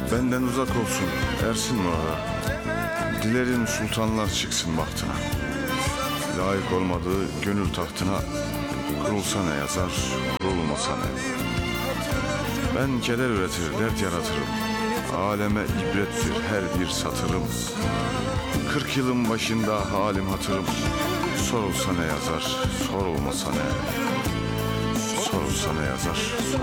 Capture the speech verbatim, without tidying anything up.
Benden uzak olsun ersin murada. Dilerim sultanlar çıksın bahtına. Layık olmadığı gönül tahtına, kurulsa ne yazar, kurulmasa ne. Ben keder üretir, dert yaratırım. Aleme ibrettir her bir satırım. Kırk yılın başında halim hatırım. Sorulsa ne yazar, sorulmasa ne. Sorulsa ne yazar.